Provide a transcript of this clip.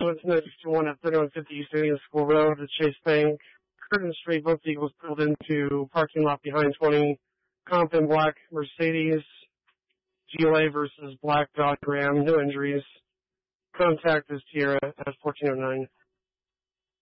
Witness to one at 3150 East Indian School Road at Chase Bank. Curtin Street, both vehicles pulled into parking lot behind 20 Compton Black Mercedes. GLA versus Black Dodge Ram. No injuries. Contact is Tierra at 1409.